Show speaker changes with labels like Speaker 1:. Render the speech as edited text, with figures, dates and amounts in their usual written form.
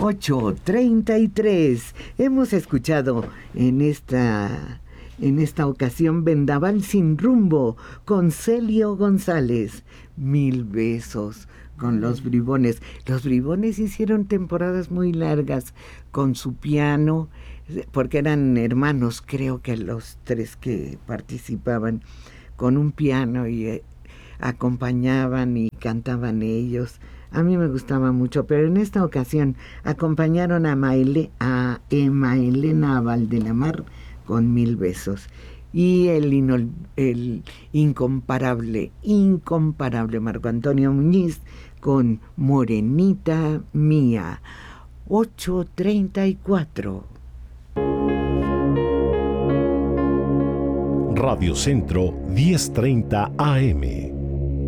Speaker 1: 8:33. Hemos escuchado en esta ocasión Vendaval sin rumbo con Celio González. 1000 besos con los Bribones. Los Bribones hicieron temporadas muy largas con su piano, porque eran hermanos, creo que los tres que participaban, con un piano y acompañaban y cantaban ellos. A mí me gustaba mucho, pero en esta ocasión acompañaron a Emma Elena Valdelamar con 1000 besos. Y el incomparable Marco Antonio Muñiz con Morenita Mía. 8:34.
Speaker 2: Radio Centro 10:30 AM.